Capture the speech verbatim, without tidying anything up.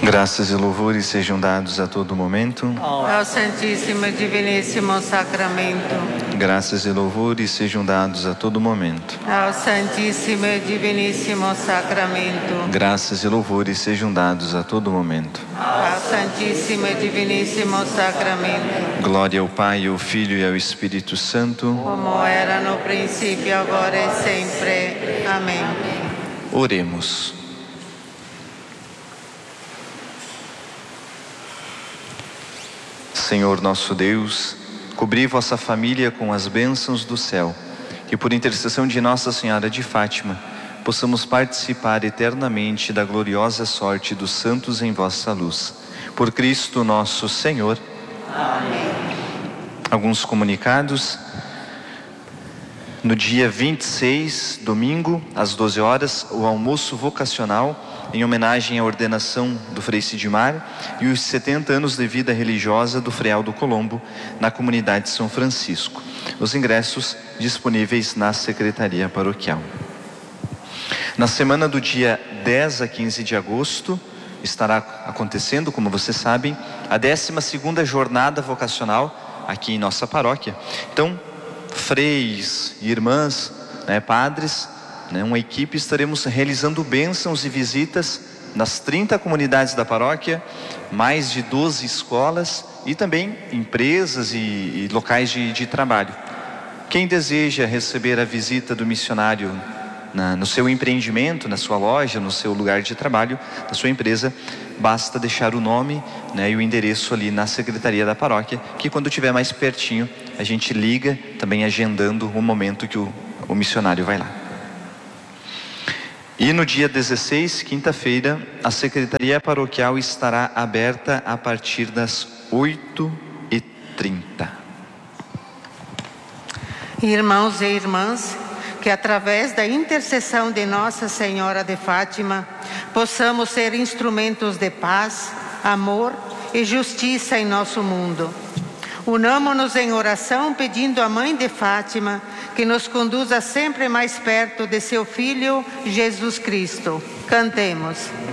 Graças e louvores sejam dados a todo momento ao Santíssimo e Diviníssimo Sacramento. Graças e louvores sejam dados a todo momento ao Santíssimo e Diviníssimo Sacramento. Graças e louvores sejam dados a todo momento ao Santíssimo e Diviníssimo Sacramento. Glória ao Pai, ao Filho e ao Espírito Santo, como era no princípio, agora e sempre. Amém. Oremos. Senhor nosso Deus, cobri vossa família com as bênçãos do céu, que por intercessão de Nossa Senhora de Fátima, possamos participar eternamente da gloriosa sorte dos santos em vossa luz. Por Cristo nosso Senhor. Amém. Alguns comunicados. No dia vinte e seis, domingo, às doze horas, o almoço vocacional em homenagem à ordenação do Frei Sidmar e os setenta anos de vida religiosa do Frei Aldo Colombo na comunidade de São Francisco. Os ingressos disponíveis na Secretaria Paroquial. Na semana do dia dez a quinze de agosto, estará acontecendo, como vocês sabem, a décima segunda jornada vocacional aqui em nossa paróquia. Então, freis e irmãs, né, padres, né, uma equipe, estaremos realizando bênçãos e visitas nas trinta comunidades da paróquia, mais de doze escolas e também empresas e, e locais de, de trabalho. Quem deseja receber a visita do missionário na, no seu empreendimento, na sua loja, no seu lugar de trabalho, na sua empresa, basta deixar o nome, né, e o endereço ali na secretaria da paróquia, que quando estiver mais pertinho, a gente liga, também agendando o momento que o, o missionário vai lá. E no dia dezesseis, quinta-feira, a secretaria paroquial estará aberta a partir das oito e trinta. Irmãos e irmãs, que através da intercessão de Nossa Senhora de Fátima, possamos ser instrumentos de paz, amor e justiça em nosso mundo. Unamo-nos em oração pedindo à Mãe de Fátima que nos conduza sempre mais perto de seu Filho Jesus Cristo. Cantemos.